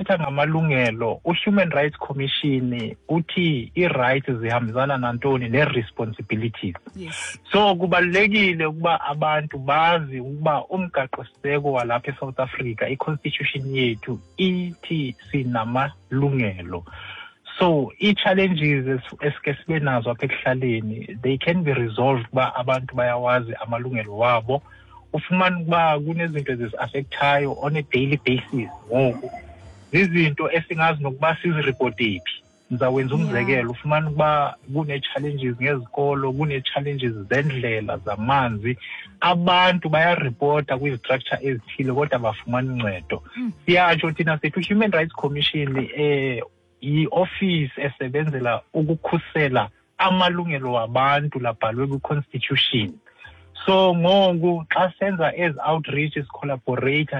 sithetha ngamalungelo, Human Rights Commission uthi i-rights zihambisana nantoni ne-responsibilities. Yes. So kubalulekile ukuba abantu bazi ukuba umgaqo-siseko walapha eSouth Africa, i-constitution yethu ithi sinamalungelo. So i-challenges esike sibe nazo apha ekuhlaleni, they can be resolved uba abantu bayawazi amalungelo wabo. Ufumana ukuba kunezinto ezisi-affectayo on a daily basis ngoku. Zizinto esingazi nokuba siziripotephi. Ngizawenza umzekelo, ufumana ukuba kune-challenges ngezikolo, kune-challenges zendlela, zamanzi. Abantu bayaripota kwi-structure ezithile kodwa bafumana uncedo. Siyatsho thina sithi Human Rights Commission i-office esebenzela ukukhusela amalungelo wabantu labhalwe kwi-constitution. So ngoku xa senza ezi-outreach collaborator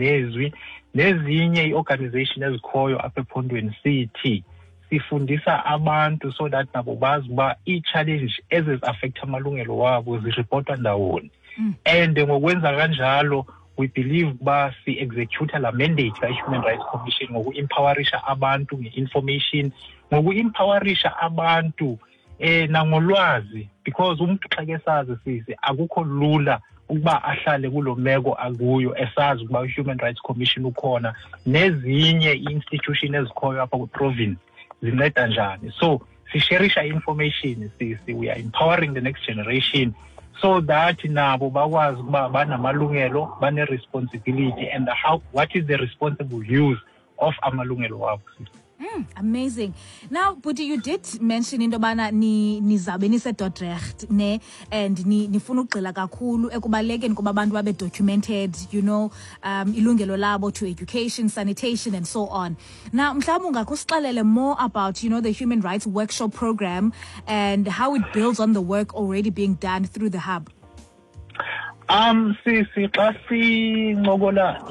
nezinye i-organization ezikhoyo apha ephondweni sithi sifundisa abantu so that nabo bazi uba ii-challenge ezi-affecta amalungelo wabo ziripotwa ndawoni. And ngokwenza kanjalo we believe uba si-executa la mandate ka-Human Rights Commission ngoku-empowerisha abantu nge-information, ngoku-empowerisha abantu nangolwazi, because umuntu xa ke sazi sisi akukho lula ukuba ahlale kulo meko akuyo esazi ukuba i-Human Rights Commission ukhona nezinye i-institution ezikhoyo apha kwi-province zinceda njani. So sisherisha information sisi, we are empowering the next generation so that nabo bakwazi ukuba banamalungelo, bane-responsibility, and what is the responsible use of amalungelo wabo. Amazing. Now, Bhuti, you did mention into bana nizabe nise-Dordrecht and nifuna ukugxila kakhulu ekubalekeni kuba abantu babe documented, ilungelo labo to education, sanitation and so on. Now, mhlawumbe ungakusixelele more about, the Human Rights Workshop program and how it builds on the work already being done through the hub. Sisi xa sincokola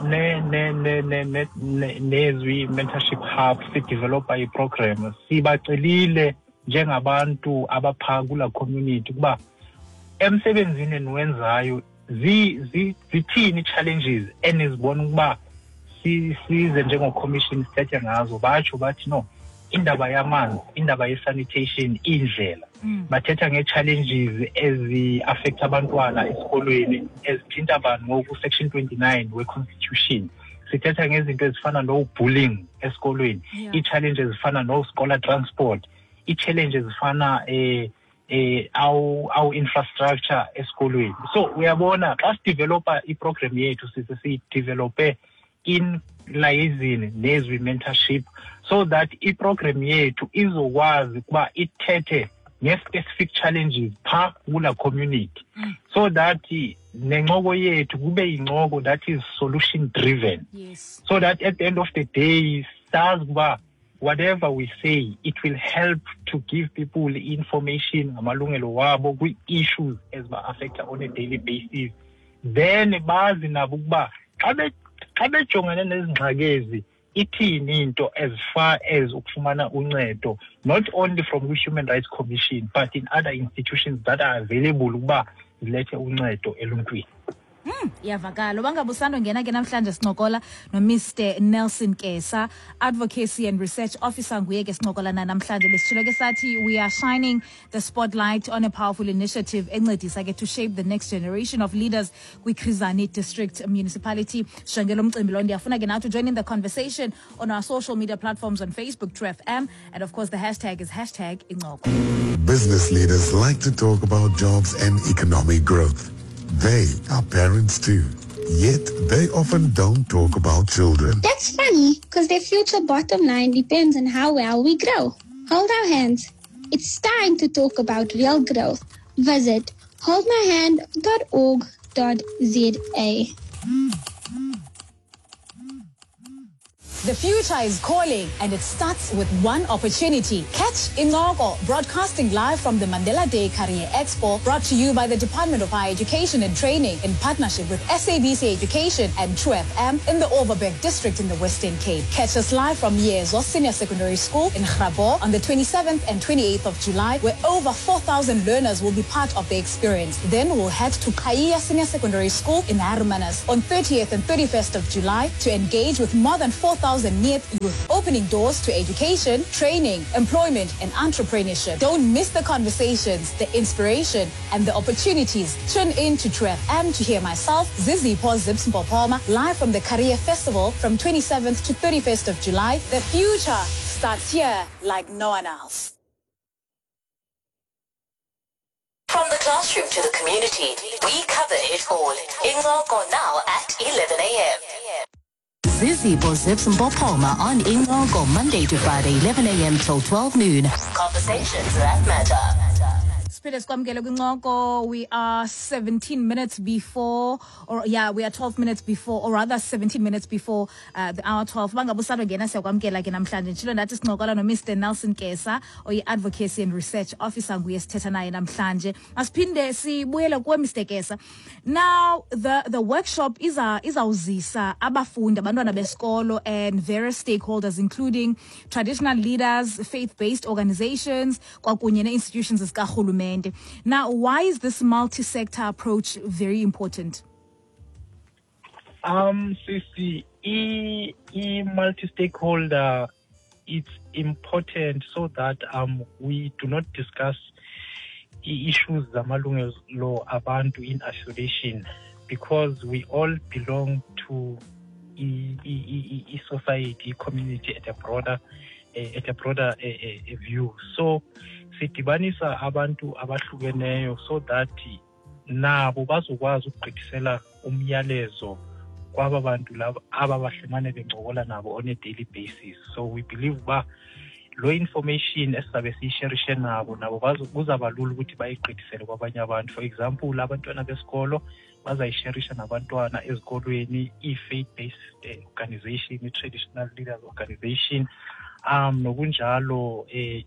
nezwi mentorship hub sidevelopa i-program, sibacelile njengabantu abapha kula community ukuba emsebenzini eniwenzayo zithini challenges enizibona ukuba size njengocommission sithethe ngazo. Batsho bathi no, indaba yamanzi, indaba ye-sanitation, indlela. Bathetha nge-challenges ezi-affect abantwana esikolweni ezithinta abantu ngoku section 29 we-constitution. Sithetha ngezinto ezifana no-bullying esikolweni, ii-challenges ezifana no-scholar transport, ii-challenges ezifana our infrastructure esikolweni. So uyabona xa sidevelopa i-program yethu siyidevelope in liaison nezwi mentorship so that i-program yethu izokwazi ukuba ithethe nge-specific challenges pha kula community, so that nencoko yethu kube incoko that is solution driven. Yes. So that at the end of the day sazi ukuba whatever we say, it will help to give people information ngamalungelo wabo kwi-issues eziba-affecta on a daily basis. Then bazi nabo ukuba xa bejongane nezingxakezi ithini into as far as ukufumana uncedo, not only from the Human Rights Commission but in other institutions that are available ukuba zilethe uncedo eluntwini. Iyavakala. Bangabusando ngena ke namhlanje sincokola no Mr Nelson Kesa, Advocacy and Research Officer nguye ke sincokola namhlanje. Besitshilo ke sathi we are shining the spotlight on a powerful initiative encedisa ke to shape the next generation of leaders kwi-Chrizani District Municipality. Shangelo umcimbi lo ndiyafuna ke now to join in the conversation on our social media platforms on Facebook, True FM, and of course the hashtag is #Incoko. Business leaders like to talk about jobs and economic growth. They are parents too, yet they often don't talk about children. That's funny, because their future bottom line depends on how well we grow. Hold our hands. It's time to talk about real growth. Visit holdmyhand.org.za. The future is calling, and it starts with one opportunity. Catch Incoko, broadcasting live from the Mandela Day Career Expo, brought to you by the Department of Higher Education and Training in partnership with SABC Education and True FM in the Overberg District in the Western Cape. Catch us live from Yezo Senior Secondary School in Grabo on the 27th and 28th of July, where over 4,000 learners will be part of the experience. Then we'll head to Kaiya Senior Secondary School in Hermanus on 30th and 31st of July to engage with more than 4,000 1,000 youth, opening doors to education, training, employment, and entrepreneurship. Don't miss the conversations, the inspiration, and the opportunities. Tune in to True FM to hear myself, Zizi Zips Mpopoma, live from the Career Festival from 27th to 31st of July. The future starts here like no one else. From the classroom to the community, we cover it all. Ingoko now at 11 a.m. Zizi Zips Mpopoma on Ingoko Monday to Friday, 11 a.m. till 12 noon. Conversations that matter. We are 17 minutes before, we are 12 minutes before, or rather 17 minutes before the hour 12. Mr. Nelson Kesa, Advocacy and Research Officer, Mr. Kesa. Now, the workshop is izawuzisa abafundi abantwana besikolo and various stakeholders, including traditional leaders, faith-based organizations, kwakunye ne-institutions zikahulumende. Now, why is this multi-sector approach very important? Sisi, multi-stakeholder, it's important so that we do not discuss issues zamalungelo abantu in isolation, because we all belong to a society, community at a broader view. So sidibanisa abantu abahlukeneyo so that nabo bazokwazi ukugqithisela umyalezo kwaba bantu laba ababahlangane bencokola nabo on a daily basis. So we believe lo information esizabe siyisharishe nabo kuzaba lula ukuthi bayigqithisele kwabanye abantu. For example, abantwana besikolo bazayisharisha nabantwana ezikolweni, i-faith-based organization, i-traditional leaders organization, nokunjalo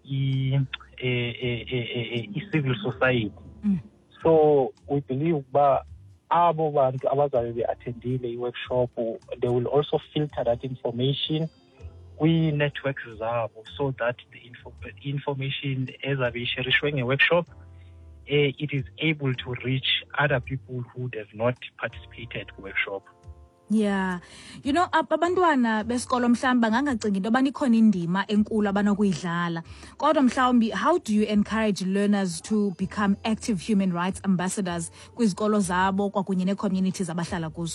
i-civil society. So we believe abo bantu abazabe be-attendile i-workshop, they will also filter that information kwi-networks zabo, so that the information ezabe isharishwe nge-workshop, it is able to reach other people who have not participated in the workshop. Yeah, you know, abantwana besikolo mhlawumbi bangangacingi into yobana ikhona indima enkulu abanokuyidlala. Kodwa mhlawumbi, how do you encourage learners to become active human rights ambassadors kwizikolo zabo kwakunye ne-communities abahlala kuzo?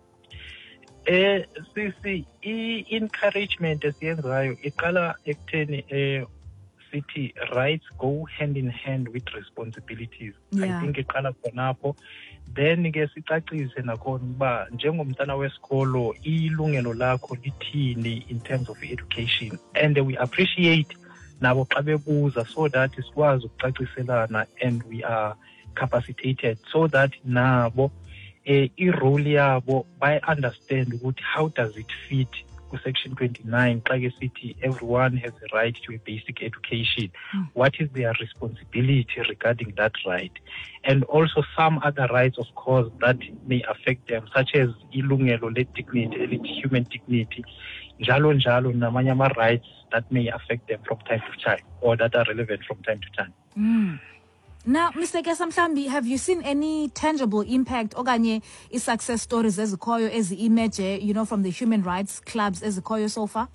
Sisi, i-encouragement esiyenzayo iqala ekutheni sithi rights go hand in hand with responsibilities. I think iqala khonapho. Then ke sicacise nakhona ukuba njengomntana wesikolo ilungelo lakho lithini in terms of education, and we appreciate nabo xa bebuza so that sikwazi ukucaciselana and we are capacitated so that nabo i-role yabo understand ukuthi how does it fit to Section 29 xa ke sithi everyone has a right to a basic education. What is their responsibility regarding that right? And also some other rights, of course, that may affect them, such as ilungelo le-dignity, human dignity, njalo namanye ama-rights that may affect them from time to time, or that are relevant from time to time. Now, Mr. Kesa mhlambi, have you seen any tangible impact okanye success stories ezikhoyo ezi-emerge, you know, from the human rights clubs ezikhoyo so far?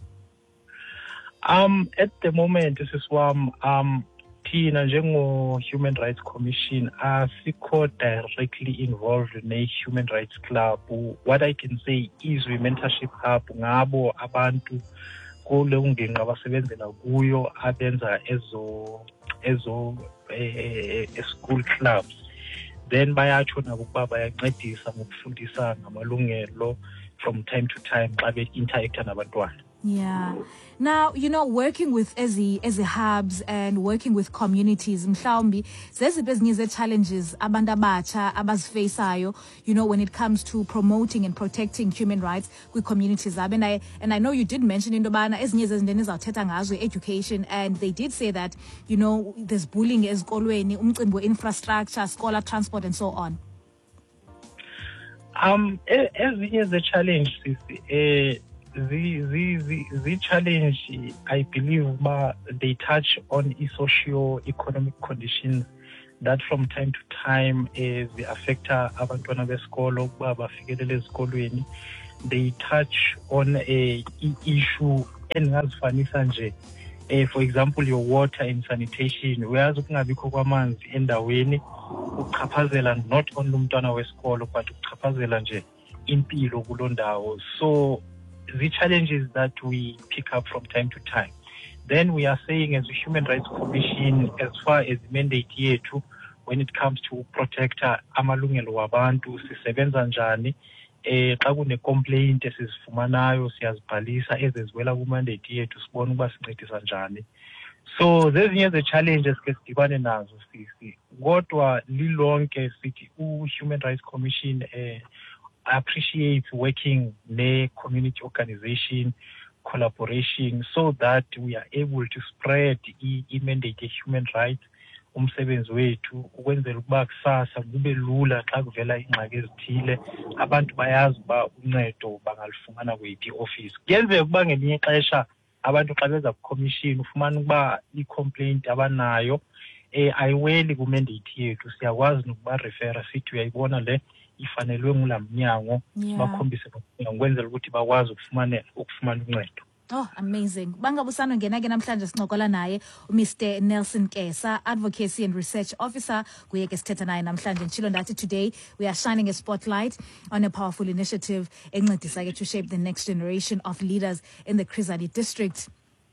At the moment, this is thina njengo-Human Rights Commission asikho directly involved in a human rights club. What I can say is we mentorship hub ngabo abantu kule ungengqa abasebenzela kuyo abenza ezo school clubs. Then bayatsho nabo ukuba bayancedisa ngokufundisa ngamalungelo from time to time xa be-interacta nabantwana. Yeah. Now, you know, working with as a hubs and working with communities, mhlawumbi zeziphi ezinye ze-challenges abantu abatsha abazifaceayo, you know, when it comes to promoting and protecting human rights with communities zabo. And I know you did mention into yobana ezinye zezinto enizawuthetha ngazo education, and they did say that, you know, there's bullying ezikolweni, umcimbi we-infrastructure, scholar transport and so on. Ezinye ze-challenge the challenge, I believe, they touch on socio-economic conditions that from time to time zi-affecta abantwana besikolo ukuba bafikelele ezikolweni. They touch on a issue endingazifanisa nje. For example, your water and sanitation. Uyazi ukungabikho kwamanzi endaweni ukuchaphazela not only umntwana wesikolo but ukuchaphazela nje impilo kuloo ndawo. So the challenges that we pick up from time to time. Then we are saying as a Human Rights Commission, as far as the mandate yethu, when it comes to protect amalungelo wabantu, sisebenza njani, xa kune complaint esizifumanayo siyazibhalisa eziwela kumandate yethu sibone ukuba sincedisa njani. So zezinye ze-challenges ke sidibane nazo sisi. Kodwa lilonke sithi u-Human Rights Commission appreciates working ne-community organization collaboration so that we are able to spread i-mandate ye-human rights umsebenzi wethu ukwenzela ukuba kusasa kube lula xa kuvela ingxaki ezithile abantu bayazi uba uncedo bangalifumana kweyiphi i-office. Kuyenzeka ukuba ngelinye ixesha abantu xa beza ku-commission ufumana ukuba i-complaint abanayo ayiweli ku-mandate yethu, siyakwazi nokuba refera sithi uyayibona le ifanelwe ngula mnyango bakhombise ukwenzela ukuthi bakwazi ukufumana uncedo. Oh, amazing. Bangabusano ngena ke namhlanje sincokola naye Mr. Nelson Kesa, Advocacy and Research Officer. Kuye ke sithetha naye namhlanje nchilo ndathi today we are shining a spotlight on a powerful initiative encedisa ke to shape the next generation of leaders in the Chrizani district.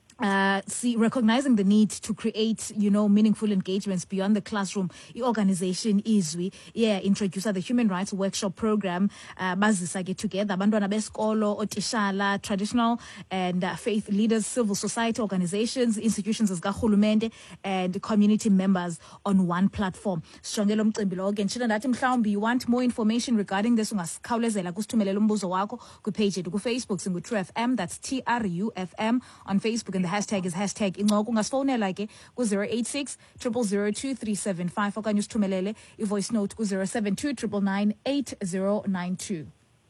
Recognizing the need to create, meaningful engagements beyond the classroom, the organization Izwi, introduced the Human Rights Workshop Program, bazisa get together, abantwana besikolo, otishala, traditional and faith leaders, civil society organizations, institutions as kahulumende, and community members on one platform. Strongelo mcimbi again. Nchilo ndathi mhlawumbi you want more information regarding this, ungakhawulezela kusithumelela umbuzo wakho ku page yethu ku Facebook singu True FM, that's TRUFM on Facebook, and the hashtag is hashtag Ingoku. Ungasfonela ke ku 086 002 375 okanye usithumelele i-voice note ku 072 999 8092.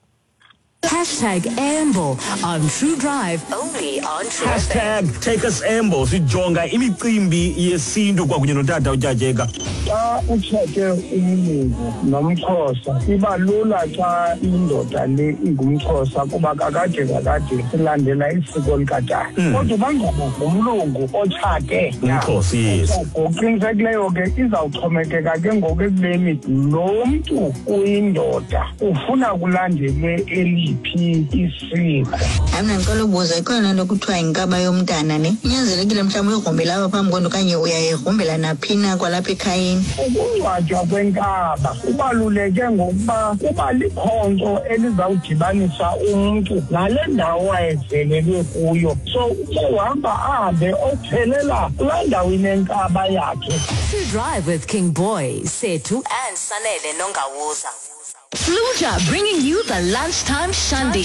Hashtag Amble on True Drive, only on True Hashtag FM. Take us Amble, sijonga imicimbi yesintu kwakunye notata uJajeka. Xa utsheke umlungu nomXhosa iba lula xa indoda le ingumXhosa kuba kakade silandela isiko likatata. Kodwa bangaba ngumlungu otshate umXhosa, yes. Ngokuqinisekileyo ke izawuxhomekeka ke ngoku ekubeni lo mntu uyindoda ufuna kulandelwe eliphi isiko. Mna ngicela ubuza ikhona lento kuthiwa inkaba yomntana ne inyanzelekile mhlawumbe uyogrumbela apha phambi kwento okanye uyayigrumbela naphina kwalapha ekhayeni. Ukungcwatywa kwenkaba kubaluleke ngokuba kuba likhonkco elizawudibanisa umntu nale ndawo ayezelelwe kuyo, so uhamba ahambe ophelela kulaa ndawo inenkaba yakhe. True Drive with King Boy, Setu and Sanele Nongawuza. Fluja bringing you the lunchtime Shandi.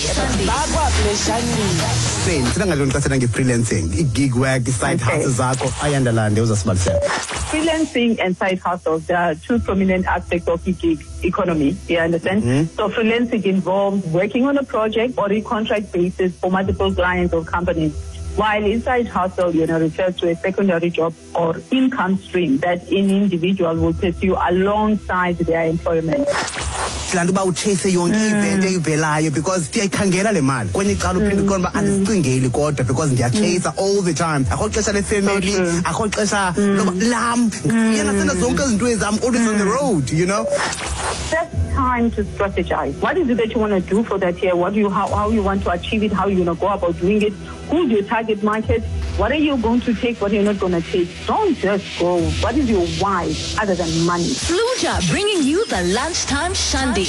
Freelancing, gig work, side hustles zakho ayandalande uzasibalisela. Freelancing and side hustles, there are two prominent aspects of the gig economy. You understand? So freelancing involves working on a project or a contract basis for multiple clients or companies. While inside hustle, refers to a secondary job or income stream that an individual will pursue alongside their employment. Uba uchase yonke event eyivelayo because ndiyayikhangela le mali kwenye icala uphinde uqonda uba andizicingeli kodwa because ndiyachase all the time. Akho xesha le-family, akho xesha lam uyangasenda zonke izinto ezam, always on the road, That's time to strategize. What is it that you want to do for that year? How you want to achieve it? How you going to go about doing it? Who's your target market? What are you going to take? What are you not going to take? Don't just go. What is your why other than money? Fluja bringing you the lunchtime Shandi.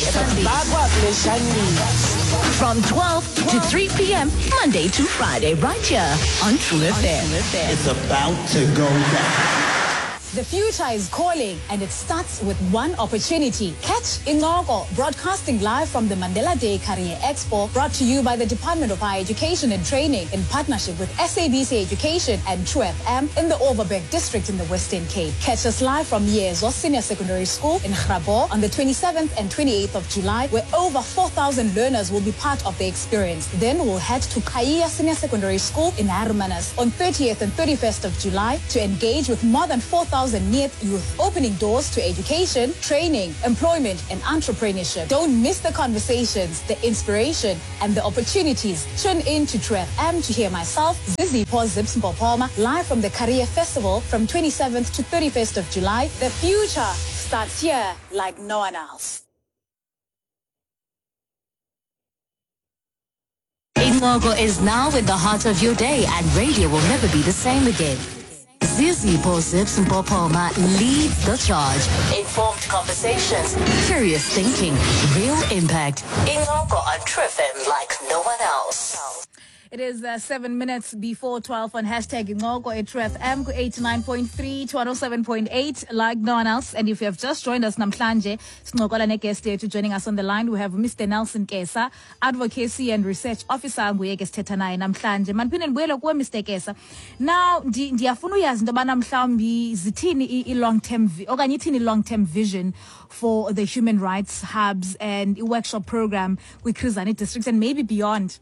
From 12 to 3 p.m. Monday to Friday, right here on True FM. It's about to go down. The future is calling, and it starts with one opportunity. Catch Ingogo, broadcasting live from the Mandela Day Career Expo, brought to you by the Department of Higher Education and Training in partnership with SABC Education and True FM in the Overberg district in the Western Cape. Catch us live from Yezo Senior Secondary School in Grabo on the 27th and 28th of July, where over 4,000 learners will be part of the experience. Then we'll head to Kaya Senior Secondary School in Hermanus on 30th and 31st of July to engage with more than 4,000 2000th Youth, opening doors to education, training, employment, and entrepreneurship. Don't miss the conversations, the inspiration, and the opportunities. Tune in to True FM to hear myself, Zizipho Zips Mpopoma, live from the Career Festival from 27th to 31st of July. The future starts here like no one else. Ingoko is now in the heart of your day, and radio will never be the same again. Zizipho Zips Mpopoma leads the charge. Informed conversations, curious thinking, real impact. Ingoko on True FM like no one else. It is 7 minutes before 12 on hashtag Ingoko at True FM 89.3 to 107.8 like no one else. And if you have just joined us namhlanje, sincokola neguest yethu joining us on the line, we have Mr. Nelson Kesa, Advocacy and Research Officer nguye ke sithetha naye namhlanje. Mandiphinde ndibuyele kuwe Mr. Kesa. Now ndiyafuna uyazi into yobana mhlawumbi zithini i-long term okanye ithini i-long term vision for the human rights hubs and i-workshop program kwi-Chrizani district and maybe beyond.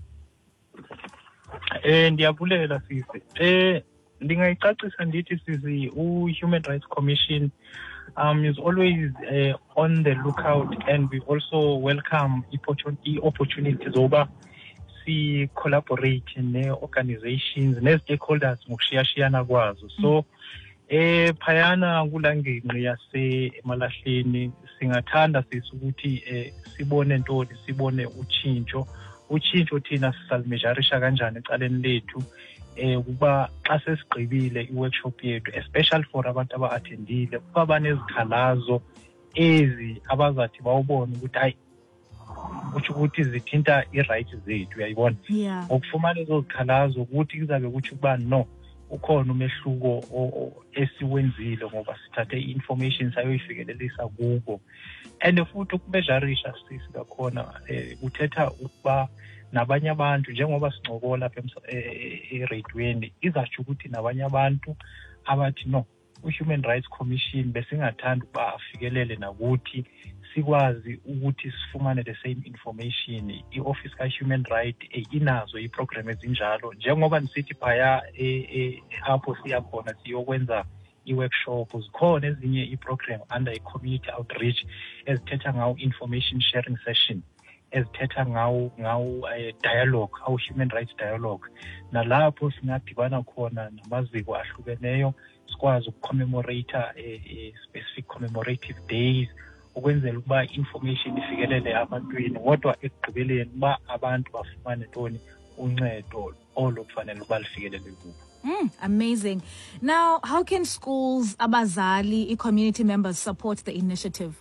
Ndiyabulela sisi. Ndingayicacisa ndithi sisi Human Rights Commission is always on the lookout, and we also welcome opportunities zoba si collaborate ne-organizations ne-stakeholders ngokushiyashiyana kwazo. So phayana kulangingqi yase Emalahleni singathanda sisi ukuthi sibone ntoni, sibone utshintsho thina sisalumejarisha kanjani ecaleni lethu ukuba xa sesigqibile i-workshop yethu, especially for abantu aba-attendile, kuba banezikhalazo ezi abazathi bawubone ukuthi hayi kutsho ukuthi zithinta i-rights zethu, uyayibona. Ngokufumana ezo zikhalazo ukuthi kuzabe kutsho ukuba no, ukhona umehluko esiwenzile ngoba sithathe i-information sayoyifikelelisa kubo. And futhi ukumejarisha sisi kakhona kuthetha ukuba nabanye abantu njengoba sincokola lapha eradweni izatsho ukuthi nabanye abantu abathi no, Human Rights Commission besingathanda ukuba afikelele nakuthi sikwazi ukuthi sifumane the same information. I-Office ka-Human Rights inazo i-program ezinjalo njengoba nisithi phaya apho siyakhona siyokwenza i-workshop, zikhona ezinye i-program under i-community outreach ezithetha ngawo information sharing session, ezithetha ngawo dialogue, human rights dialogue. Nalapho singadibana khona namaziko ahlukeneyo sikwazi ukucommemorate specific commemorative days ukwenzela ukuba information ifikelele abantwini, kodwa ekugqibeleni uba abantu bafumane ntoni uncedo olufanele ukuba lifikelele kubo. Amazing. Now, how can schools, abazali, community members support the initiative?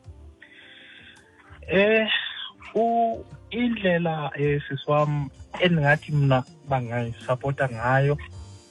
Indlela siswam endingathi mna bangayisupporta ngayo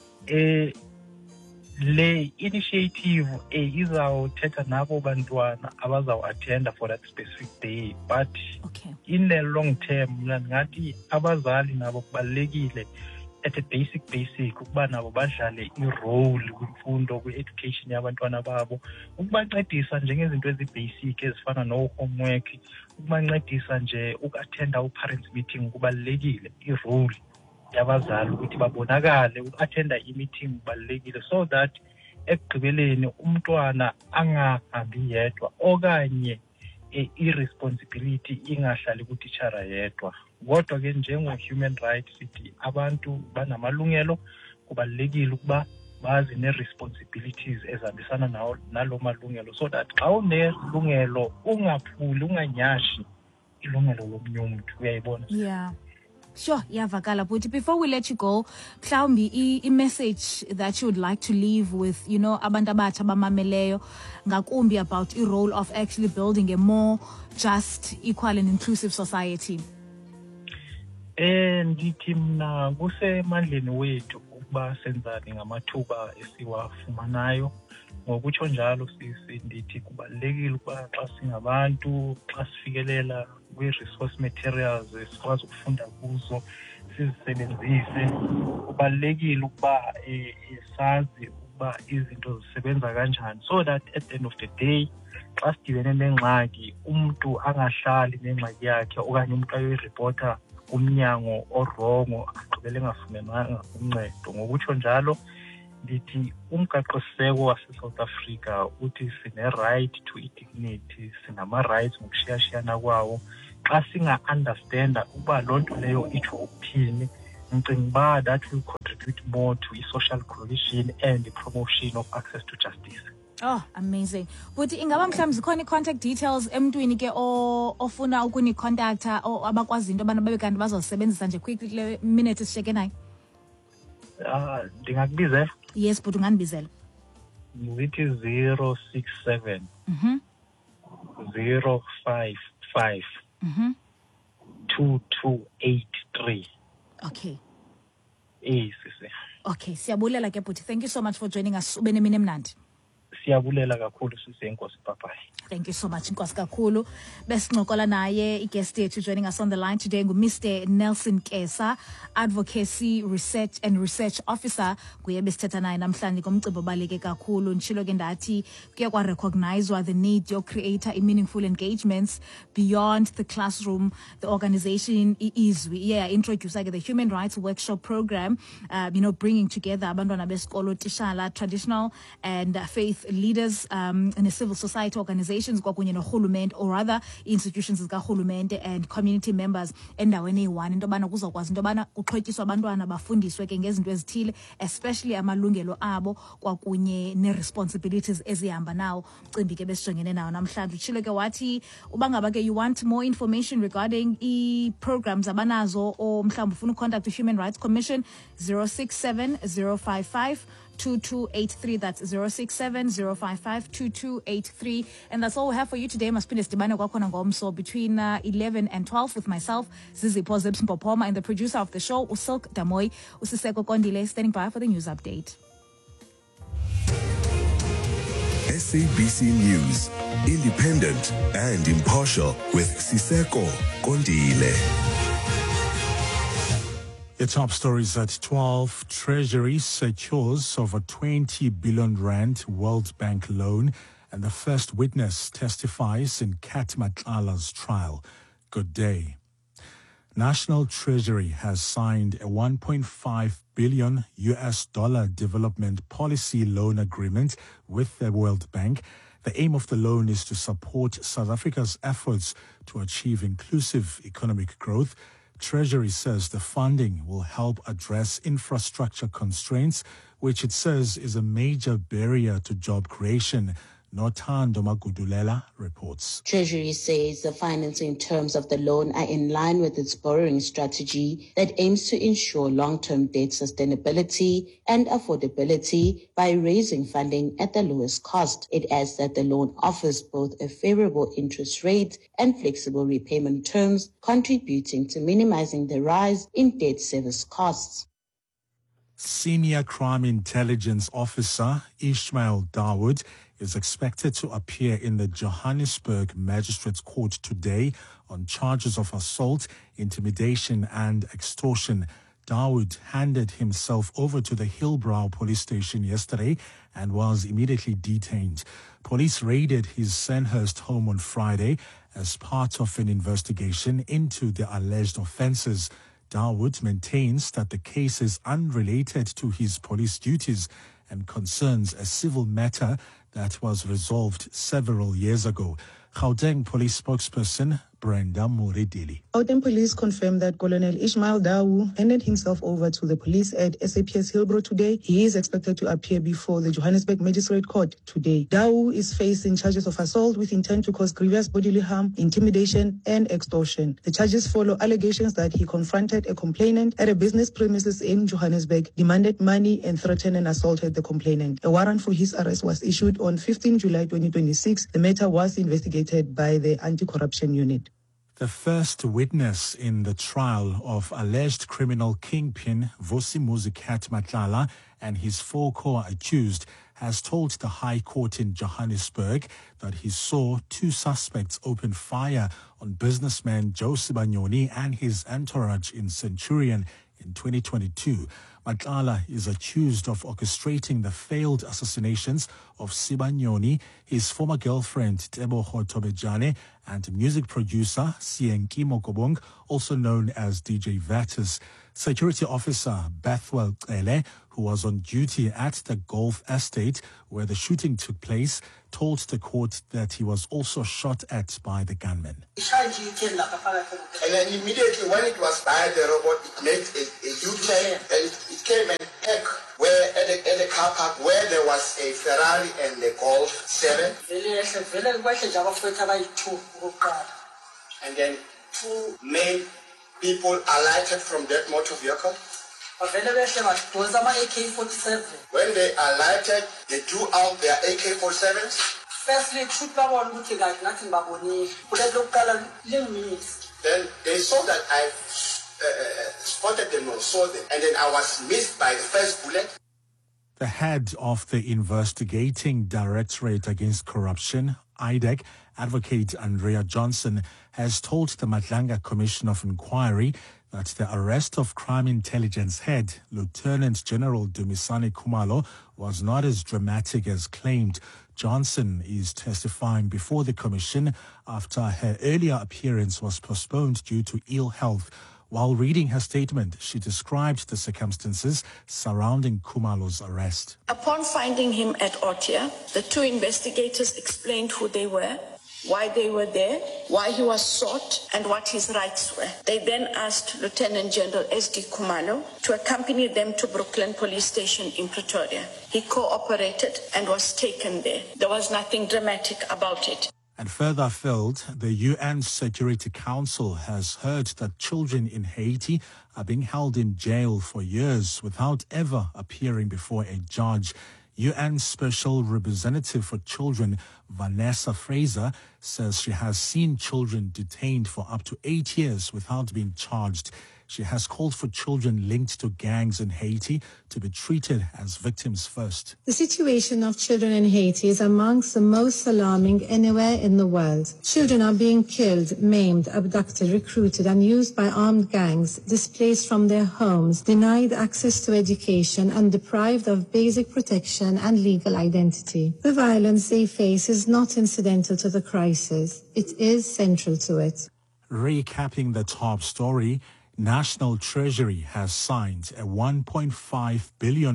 le initiative izawuthetha nabo bantwana abazawu-attenda for that specific day, but in the long term mna ndingathi abazali nabo kubalulekile at a basic ukuba nabo badlale i-role kwimfundo, kwi-education yabantwana babo, ukubancedisa njengezinto ezi-basic ezifana no-homework, ukubancedisa nje uku-attenda u-parents meeting kubalulekile. I-role yabazali ukuthi babonakale, uku-attenda i-meeting kubalulekile, so that ekugqibeleni umntwana angahambi yedwa okanye i-responsibility ingahlali kutitshara yedwa. Kodwa ke njengo-human rights sithi abantu banamalungelo, kubalulekile ukuba bazi ne-responsibilities ezihambisana nalo malungelo, so that xa unelungelo ungaphuli, unganyashi ilungelo lomnye umuntu, uyayibona. Yeah. Sure, iyavakala. But before we let you go, mhlawumbi i-message that you would like to leave with, abantu abatsha abamameleyo ngakumbi about the role of actually building a more just, equal and inclusive society. Ndithi mna kusemandleni wethu ukuba senzani ngamathuba esiwafumanayo. Ngokutsho njalo sisi ndithi kubalulekile ukuba xa singabantu, xa sifikelela kwi-resource materials sikwazi ukufunda kuzo, sizisebenzise. Kubalulekile ukuba sazi ukuba izinto zisebenza kanjani, so that at the end of the day xa sidibene nengxaki umuntu angahlali nengxaki yakhe okanye umuntu ayoyiripota kumnyango orongo agqibele engafumenanga uncedo. Ngokutsho njalo ndithi umgaqo-siseko wase-South Africa uthi sine-right to dignity, sinama-rights ngokushiyashiyana kwawo. Xa singa-understanda ukuba loo nto leyo itsho ukuthini, ndicinga uba that will contribute more to i-social cohesion and the promotion of access to justice. Oh, amazing. But ingaba mhlawumbe zikhona i-contact details emntwini ke ofuna ukuni-contacta abakwazi into abana babe kanti bazosebenzisa nje quickly kule minute sisheke nayo? Ndingakubizela? Yes, but ungandibizela. Zithi 067 055 2283. Okay. Sisi. Okay, siyabulela ke bhuti. Thank you so much for joining us. Ube nemini emnandi. Siyabulela kakhulu sisi, enkosi papayi. Thank you so much, Nkosi kakhulu. Besincokola naye i-guest yethu joining us on the line today Mr. Nelson Kesa, Advocacy Research and Research Officer. Kuye besithetha naye namhlanje ngomcimbi obaluleke kakhulu. Nditshilo ke ndathi kuye kwa-recognizewa the need to create meaningful engagements beyond the classroom. The organization is introduce the Human Rights Workshop Program, bringing together abantwana besikolo, tishala, traditional and faith leaders in a civil society organizations kwakunye nohulumente, or rather institutions zikahulumente and community members endaweni eyi-one, into yobana kuzokwazi into yobana kuxhotyiswa abantwana bafundiswe ke ngezinto ezithile, especially amalungelo abo kwakunye ne-responsibilities ezihamba nawo. Umcimbi ke besijongene nawo namhlanje. Utshilo ke wathi uba ngaba ke you want more information regarding i-programs abanazo, or mhlawumbe ufuna ucontact i-Human Rights Commission, 067 055 2283. That's 067 055 2283. And that's all we have for you today. Masipinde sidibane kwakhona ngomso between 11 and 12 with myself, Zizipho Zipsmpopoma, and the producer of the show, Usilk Damoy. Usiseko Kondile, standing by for the news update. SABC News, independent and impartial, with Siseko Kondile. The top stories at 12. Treasury secures over 20 billion rand World Bank loan, and the first witness testifies in Kat Matlala's trial. Good day. National Treasury has signed a $1.5 billion development policy loan agreement with the World Bank. The aim of the loan is to support South Africa's efforts to achieve inclusive economic growth. Treasury says the funding will help address infrastructure constraints, which it says is a major barrier to job creation. Nothando Magudulela reports. Treasury says the financing terms of the loan are in line with its borrowing strategy that aims to ensure long-term debt sustainability and affordability by raising funding at the lowest cost. It adds that the loan offers both a favorable interest rate and flexible repayment terms, contributing to minimizing the rise in debt service costs. Senior Crime Intelligence Officer Ishmael Dawood is expected to appear in the Johannesburg Magistrates Court today on charges of assault, intimidation and extortion. Dawood handed himself over to the Hillbrow police station yesterday and was immediately detained. Police raided his Sandhurst home on Friday as part of an investigation into the alleged offences. Dawood maintains that the case is unrelated to his police duties and concerns a civil matter that was resolved several years ago. Gauteng police spokesperson Brenda Moridili. Gauteng police confirmed that Colonel Ishmael Dawu handed himself over to the police at SAPS Hillbrow today. He is expected to appear before the Johannesburg Magistrate Court today. Dawu is facing charges of assault with intent to cause grievous bodily harm, intimidation, and extortion. The charges follow allegations that he confronted a complainant at a business premises in Johannesburg, demanded money, and threatened and assaulted the complainant. A warrant for his arrest was issued on 15 July 2026. The matter was investigated by the Anti-Corruption Unit. The first witness in the trial of alleged criminal kingpin Vusimuzi Kat Matlala and his four co-accused has told the High Court in Johannesburg that he saw two suspects open fire on businessman Joe Sibanyoni and his entourage in Centurion in 2022. Matlala is accused of orchestrating the failed assassinations of Sibanyoni, his former girlfriend Tebogo Tobejane, and music producer Sienki Mokobong, also known as DJ Vatus. Security officer Bethwell Ele, who was on duty at the Golf Estate where the shooting took place, told the court that he was also shot at by the gunman. And then immediately when it was by the robot, it made a U-turn and it came and parked where at the car park where there was a Ferrari and a Golf 7. And then two main people alighted from that motor vehicle. When they alighted, they drew out their AK-47s. Then they saw that I spotted them or saw them, and then I was missed by the first bullet. The head of the Investigating Directorate Against Corruption, IDEC, Advocate Andrea Johnson, has told the Madlanga Commission of Inquiry that the arrest of Crime Intelligence head, Lieutenant General Dumisani Khumalo, was not as dramatic as claimed. Johnson is testifying before the commission after her earlier appearance was postponed due to ill health. While reading her statement, she described the circumstances surrounding Khumalo's arrest. Upon finding him at Otia, the two investigators explained who they were, why they were there, why he was sought, and what his rights were. They then asked Lieutenant General S.D. Khumalo to accompany them to Brooklyn Police Station in Pretoria. He cooperated and was taken there. There was nothing dramatic about it. And further afield, the UN Security Council has heard that children in Haiti are being held in jail for years without ever appearing before a judge. UN Special Representative for Children, Vanessa Fraser, says she has seen children detained for up to 8 years without being charged. She has called for children linked to gangs in Haiti to be treated as victims first. The situation of children in Haiti is amongst the most alarming anywhere in the world. Children are being killed, maimed, abducted, recruited and used by armed gangs, displaced from their homes, denied access to education and deprived of basic protection and legal identity. The violence they face is not incidental to the crisis. It is central to it. Recapping the top story, National Treasury has signed a $1.5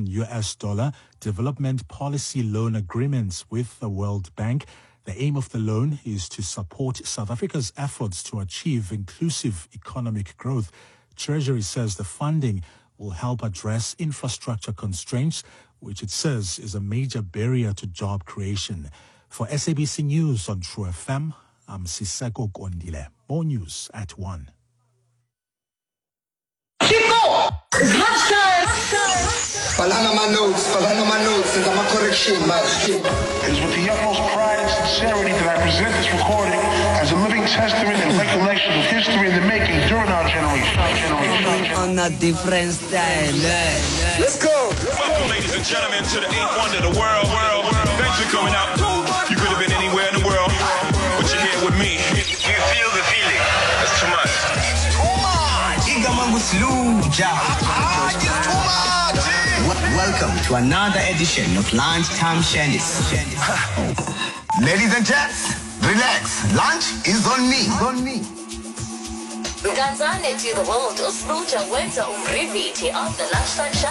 billion development policy loan agreement with the World Bank. The aim of the loan is to support South Africa's efforts to achieve inclusive economic growth. Treasury says the funding will help address infrastructure constraints, which it says is a major barrier to job creation. For SABC News on True FM, I'm Siseko Kondile. More news at 1. Falana my notes, there's a correction, man. It is with the utmost pride and sincerity that I present this recording as a living testament and recollection of history in the making during our generation. On a different style. Let's go. Welcome, ladies and gentlemen, to the eighth wonder of the world. Thanks for coming out. You could have been anywhere in the world, but you're here with me. You feel the feeling. That's too much. Welcome to another edition of Lunchtime Shandies. Ladies and gents, relax. Lunch is on me. Mganzane to the world, uSluja wenza umriviti of the Lunchtime